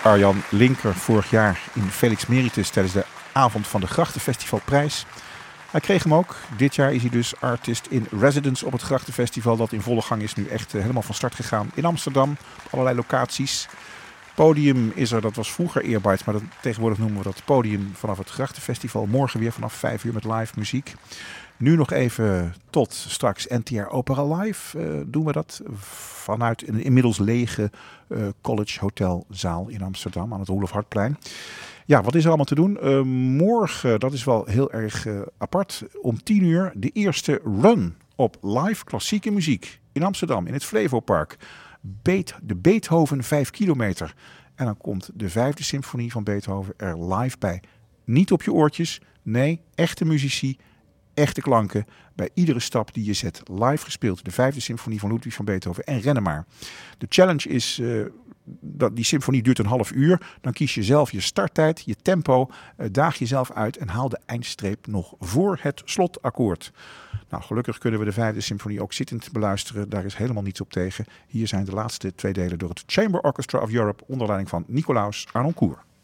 Arjan Linker vorig jaar in Felix Meritus tijdens de avond van de Grachtenfestivalprijs. Hij kreeg hem ook. Dit jaar is hij dus artist in residence op het Grachtenfestival. Dat in volle gang is, nu echt helemaal van start gegaan in Amsterdam. Op allerlei locaties. Podium is er, dat was vroeger Earbites, maar tegenwoordig noemen we dat podium vanaf het Grachtenfestival. Morgen weer vanaf 5 uur met live muziek. Nu nog even tot straks NTR Opera Live doen we dat vanuit een inmiddels lege College Hotelzaal in Amsterdam aan het Roelof Hartplein. Ja, wat is er allemaal te doen? Morgen, dat is wel heel erg apart, om 10 uur de eerste run op live klassieke muziek in Amsterdam in het Flevopark. De Beethoven 5 kilometer. En dan komt de 5e symfonie van Beethoven er live bij. Niet op je oortjes, nee, echte muzici. Echte klanken bij iedere stap die je zet. Live gespeeld. De 5e symfonie van Ludwig van Beethoven. En rennen maar. De challenge is, die symfonie duurt een half uur. Dan kies je zelf je starttijd, je tempo. Daag jezelf uit en haal de eindstreep nog voor het slotakkoord. Nou, gelukkig kunnen we de 5e symfonie ook zittend beluisteren. Daar is helemaal niets op tegen. Hier zijn de laatste 2 delen door het Chamber Orchestra of Europe onder leiding van Nicolaus Arnoncourt.